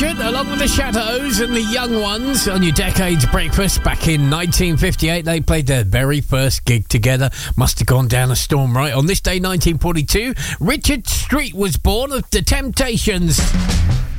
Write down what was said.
Richard, along with the Shadows and the Young Ones on your Decades Breakfast back in 1958. They played their very first gig together. Must have gone down a storm, right? On this day, 1942, Richard Street was born of The Temptations.